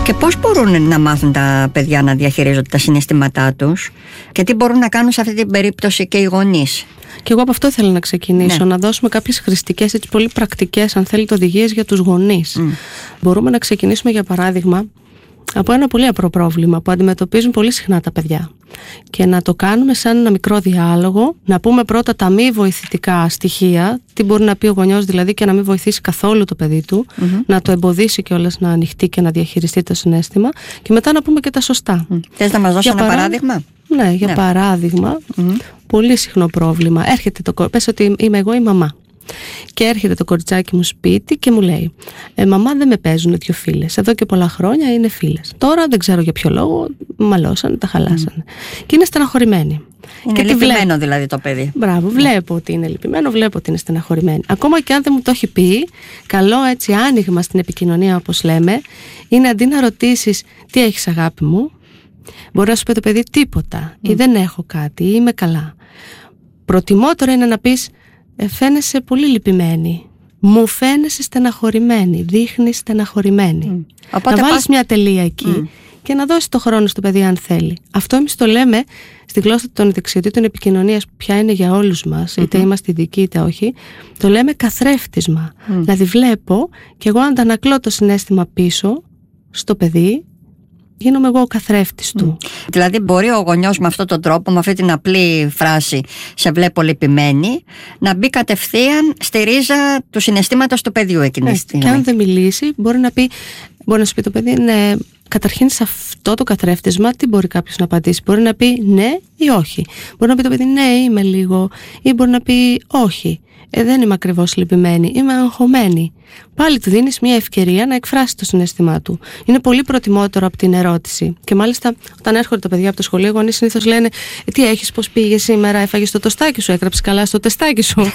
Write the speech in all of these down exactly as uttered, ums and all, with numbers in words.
Και πώς μπορούν να μάθουν τα παιδιά να διαχειρίζονται τα συναισθήματά τους και τι μπορούν να κάνουν σε αυτή την περίπτωση και οι γονείς? Και εγώ από αυτό θέλω να ξεκινήσω, ναι. να δώσουμε κάποιες χρηστικές, έτσι πολύ πρακτικές, αν θέλετε, οδηγίες για τους γονείς. Mm. Μπορούμε να ξεκινήσουμε, για παράδειγμα, από ένα πολύ απλό πρόβλημα που αντιμετωπίζουν πολύ συχνά τα παιδιά. Και να το κάνουμε σαν ένα μικρό διάλογο, να πούμε πρώτα τα μη βοηθητικά στοιχεία, τι μπορεί να πει ο γονιός δηλαδή και να μην βοηθήσει καθόλου το παιδί του, mm-hmm. να το εμποδίσει κιόλας να ανοιχτεί και να διαχειριστεί το συναίσθημα, και μετά να πούμε και τα σωστά. Mm. Θες να μας δώσει ένα παρά... παράδειγμα? Ναι, για ναι. παράδειγμα, mm-hmm. πολύ συχνό πρόβλημα. Έρχεται το πες ότι είμαι εγώ η μαμά. Και έρχεται το κοριτσάκι μου σπίτι και μου λέει ε, μαμά, δεν με παίζουν δύο φίλες. Εδώ και πολλά χρόνια είναι φίλες. Τώρα δεν ξέρω για ποιο λόγο μαλώσανε, τα χαλάσανε. Mm. Και είναι στεναχωρημένη. Είναι και λυπημένο βλέπω, δηλαδή το παιδί. Μπράβο, βλέπω mm. ότι είναι λυπημένο, βλέπω ότι είναι στεναχωρημένη. Ακόμα και αν δεν μου το έχει πει, καλό έτσι άνοιγμα στην επικοινωνία, όπως λέμε, είναι αντί να ρωτήσεις τι έχεις αγάπη μου, μπορεί να σου πει το παιδί τίποτα mm. ή δεν έχω κάτι ή είμαι καλά. Προτιμότερο είναι να πεις Ε, φαίνεσαι πολύ λυπημένη. Μου φαίνεσαι στεναχωρημένη. Δείχνεις στεναχωρημένη. Mm. Να βάλεις πας... μια τελεία εκεί mm. και να δώσεις το χρόνο στο παιδί αν θέλει. Αυτό εμείς το λέμε στη γλώσσα των δεξιοτήτων επικοινωνίας, που πια είναι για όλους μας, mm-hmm. είτε είμαστε ειδικοί είτε όχι. Το λέμε καθρέφτισμα. Mm. Δηλαδή βλέπω και εγώ αντανακλώ το συναίσθημα πίσω στο παιδί. Γίνομαι εγώ ο καθρέφτης του. Mm. Δηλαδή μπορεί ο γονιός με αυτόν τον τρόπο, με αυτή την απλή φράση «σε βλέπω λυπημένη», να μπει κατευθείαν στη ρίζα του συναισθήματος του παιδιού εκείνη τη στιγμή. Και αν δεν μιλήσει, μπορεί να πει, μπορεί να σου πει το παιδί, ναι, καταρχήν σε αυτό το καθρέφτισμα τι μπορεί κάποιος να απαντήσει? Μπορεί να πει ναι ή όχι. Μπορεί να πει το παιδί ναι, είμαι λίγο, ή μπορεί να πει όχι. Ε, δεν είμαι ακριβώς λυπημένη, είμαι αγχωμένη. Πάλι του δίνεις μια ευκαιρία να εκφράσει το συναίσθημά του. Είναι πολύ προτιμότερο από την ερώτηση. Και μάλιστα, όταν έρχονται τα παιδιά από το σχολείο, οι γονείς συνήθως λένε ε, τι έχεις, πώς πήγες σήμερα, έφαγες το τοστάκι σου, έγραψες καλά στο τεστάκι σου.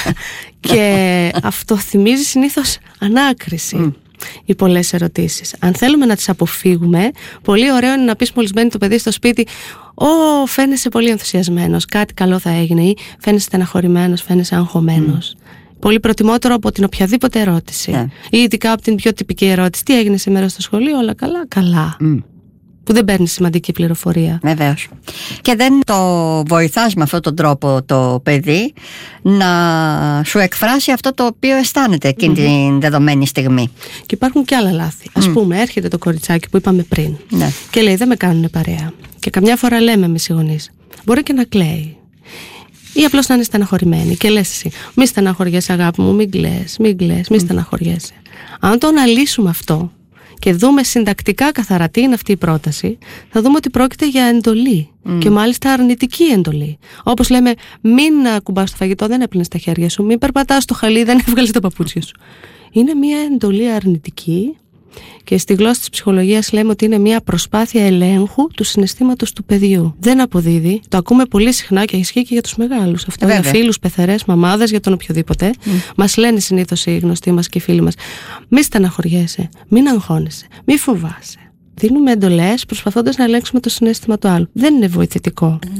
Και αυτό θυμίζει συνήθως ανάκριση. Mm. Οι πολλές ερωτήσεις. Αν θέλουμε να τις αποφύγουμε, πολύ ωραίο είναι να πεις μόλις μπαίνει το παιδί στο σπίτι, Ω, φαίνεσαι πολύ ενθουσιασμένος, κάτι καλό θα έγινε, ή φαίνεσαι στεναχωρημένος, φαίνεσαι αγχωμένος. Mm. Πολύ προτιμότερο από την οποιαδήποτε ερώτηση. Yeah. Ή ειδικά από την πιο τυπική ερώτηση. Τι έγινε σήμερα στο σχολείο? Όλα καλά? Καλά. Mm. Που δεν παίρνει σημαντική πληροφορία. Βεβαίως. Και δεν το βοηθάς με αυτόν τον τρόπο το παιδί να σου εκφράσει αυτό το οποίο αισθάνεται εκείνη mm-hmm. την δεδομένη στιγμή. Και υπάρχουν και άλλα λάθη. Ας mm. πούμε, έρχεται το κοριτσάκι που είπαμε πριν ναι. και λέει δεν με κάνουν παρέα. Και καμιά φορά λέμε εμείς οι γονείς, μπορεί και να κλαίει. Ή απλώς να είναι στεναχωρημένη. Και λες εσύ, μη στεναχωριέσαι αγάπη μου, μην κλαις, μην κλαις, μη mm. στεναχωριέσαι. Αν το αναλύσουμε αυτό και δούμε συντακτικά καθαρά τι είναι αυτή η πρόταση, θα δούμε ότι πρόκειται για εντολή. Mm. Και μάλιστα αρνητική εντολή. Όπως λέμε, μην κουμπάς το φαγητό, δεν έπλυνες τα χέρια σου, μην περπατάς στο χαλί, δεν έβγαλες τα παπούτσια σου. Είναι μια εντολή αρνητική. Και στη γλώσσα της ψυχολογίας λέμε ότι είναι μια προσπάθεια ελέγχου του συναισθήματος του παιδιού. Δεν αποδίδει. Το ακούμε πολύ συχνά και ισχύει και για τους μεγάλους. Αυτό Βέβαια. Για φίλους, πεθερές, μαμάδες, για τον οποιοδήποτε. Mm. Μας λένε συνήθως οι γνωστοί μας και οι φίλοι μας, μη στεναχωριέσαι, μην αγχώνεσαι, μη φοβάσαι. Δίνουμε εντολές προσπαθώντας να ελέγξουμε το συναίσθημα του άλλου. Δεν είναι βοηθητικό.